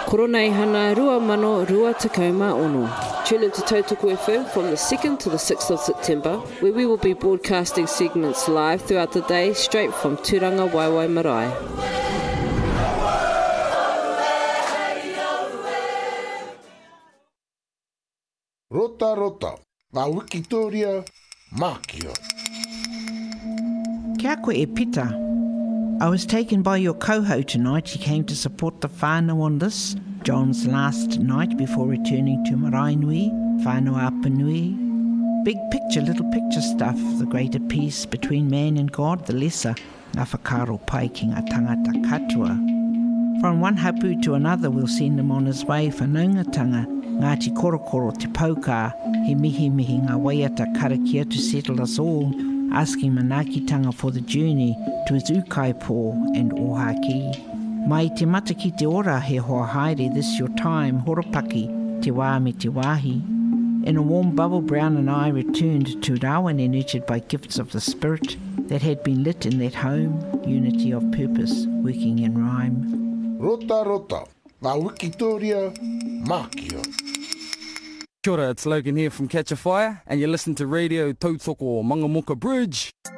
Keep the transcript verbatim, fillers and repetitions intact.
Koronei hana rua mano rua takoma ono. Tune into Tautoko F M from the second to the sixth of September, where we will be broadcasting segments live throughout the day, straight from Turanga Waiwai Marae. Rota rota, ngā Wikitoria, Mākia. Kia koe e pita. I was taken by your coho tonight. He came to support the whānau on this, John's last night before returning to Maraenui, Whānau Apanui. Big picture, little picture stuff, the greater peace between man and God, the lesser, ngā whakaro pai ki ngā tangata katoa. From one hapu to another we'll send him on his way whanaungatanga, Ngāti korokoro te pauka, he mihi mihi ngā waiata karakia to settle us all, asking manakitanga for the journey to his ukaipo and ohaki. Mai te mata ki te ora he hoa haere, this your time, horopaki, te wā me te wāhi. In a warm bubble, Brown and I returned to Rawene, nurtured by gifts of the spirit that had been lit in that home, unity of purpose, working in rhyme. Rota rota, ngā Wikitoria, Mākia. Kia ora, it's Logan here from Catch a Fire, and you listen to Radio Tautoko Mangamuka Bridge.